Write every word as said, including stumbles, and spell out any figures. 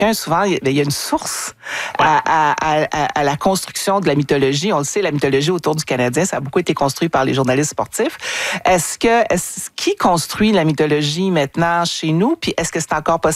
souvent, il y a une source à, à, à, à la construction de la mythologie. On le sait, la mythologie autour du Canadien, ça a beaucoup été construit par les journalistes sportifs. Est-ce que, est-ce, qui construit la mythologie maintenant chez nous? Puis est-ce que c'est encore possible?